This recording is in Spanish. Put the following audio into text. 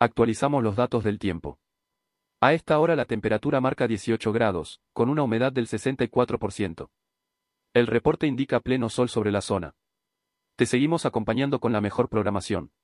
Actualizamos los datos del tiempo. A esta hora la temperatura marca 18 grados, con una humedad del 64%. El reporte indica pleno sol sobre la zona. Te seguimos acompañando con la mejor programación.